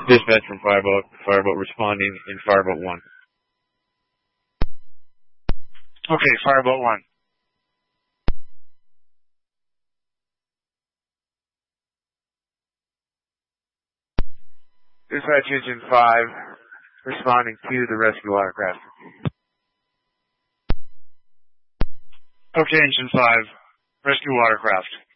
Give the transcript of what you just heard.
Dispatch from Fireboat responding in Fireboat 1. Okay, Fireboat 1. Dispatch Engine 5, responding to the rescue watercraft. Okay, Engine 5, rescue watercraft.